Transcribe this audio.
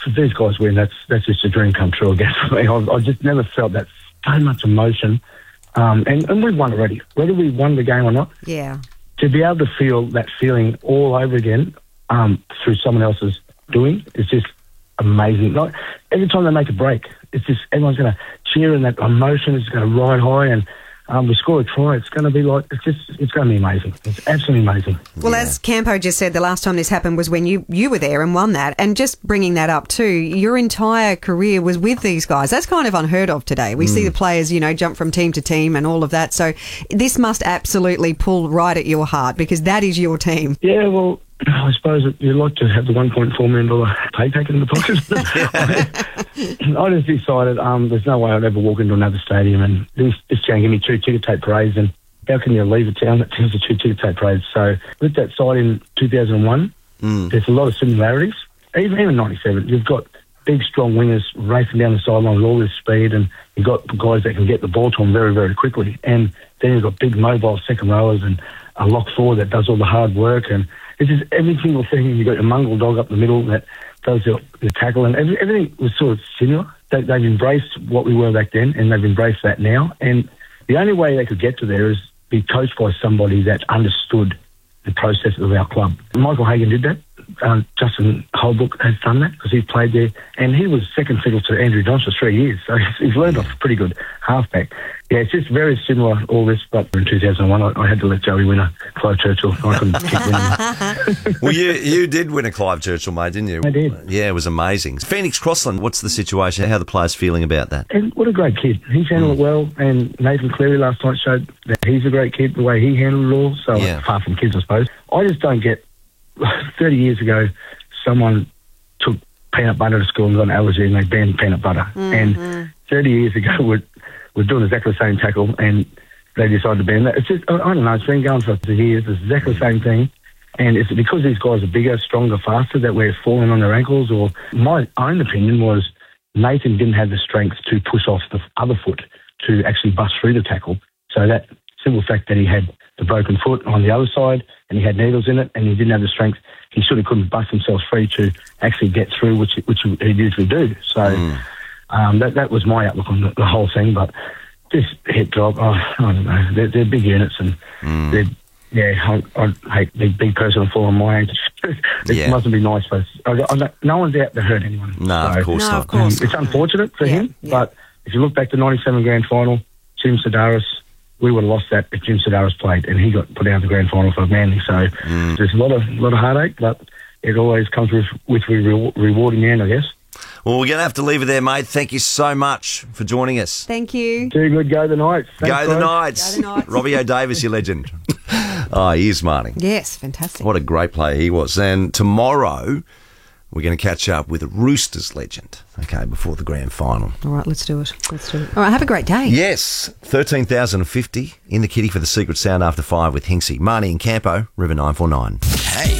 if these guys win, that's just a dream come true again for me. I just never felt that so much emotion. And we've won already. Whether we won the game or not, to be able to feel that feeling all over again through someone else's doing is just amazing. Like, every time they make a break, it's just everyone's going to cheer and that emotion is going to ride high, and we score a try. It's going to be like, it's going to be amazing. It's absolutely amazing. Well, as Campo just said, the last time this happened was when you were there and won that. And just bringing that up too, your entire career was with these guys. That's kind of unheard of today. We see the players, jump from team to team and all of that. So this must absolutely pull right at your heart, because that is your team. Yeah, well, I suppose you'd like to have the $1.4 million pay taken in the pocket. I just decided there's no way I'd ever walk into another stadium and this town give me 2 ticker tape parades, and how can you leave a town that has 2 ticker tape parades? So with that side in 2001, there's a lot of similarities. Even 97, you've got big, strong wingers racing down the sideline with all this speed, and you've got guys that can get the ball to them very, very quickly. And then you've got big mobile second rowers and a lock forward that does all the hard work, and it's just every single thing. You've got a mongrel dog up the middle that does the tackle, and everything was sort of similar. They've embraced what we were back then, and they've embraced that now. And the only way they could get to there is be coached by somebody that understood the process of our club. Michael Hagan did that. Justin Holbrook has done that because he's played there, and he was second fiddle to Andrew Johnson for 3 years, so he's learned off a pretty good halfback. Yeah, it's just very similar, all this, but in 2001 I had to let Joey win a Clive Churchill. I couldn't keep winning. Well, you did win a Clive Churchill, mate, didn't you? I did. Yeah, it was amazing. Phoenix Crossland, what's the situation? How are the players feeling about that? And what a great kid. He's handled it well, and Nathan Cleary last night showed that he's a great kid, the way he handled it all, so apart from kids, I suppose. I just don't get... 30 years ago, someone took peanut butter to school and got an allergy, and they banned peanut butter. And 30 years ago, we're doing exactly the same tackle, and they decided to ban that. It's just, I don't know, it's been going for years. It's exactly the same thing. And it's because these guys are bigger, stronger, faster that we're falling on their ankles. Or my own opinion was Nathan didn't have the strength to push off the other foot to actually bust through the tackle. So that simple fact that he had the broken foot on the other side and he had needles in it and he didn't have the strength, he sort of couldn't bust himself free to actually get through, which he usually do. So that was my outlook on the whole thing. But this hip job, I don't know, they're big units, and I hate the big person to fall on my age. It mustn't be nice, but no one's out to hurt anyone. No, so, of course not. Of course it's unfortunate for him, but if you look back to 97 grand final, Jim Sedaris, we would have lost that if Jim Sedaris played, and he got put out the grand final for Manly. So there's a lot of heartache, but it always comes with rewarding the end, I guess. Well, we're going to have to leave it there, mate. Thank you so much for joining us. Thank you. Too good. Go the Knights. Thanks, Go the Knights. Go the Knights. Robbie O'Davis, your legend. Oh, he is smarting. Yes, fantastic. What a great player he was. And tomorrow we're going to catch up with a Roosters legend, okay, before the grand final. All right, let's do it. All right, have a great day. Yes, 13,050 in the kitty for the Secret Sound after 5 with Hinksy. Marnie and Campo, River 949.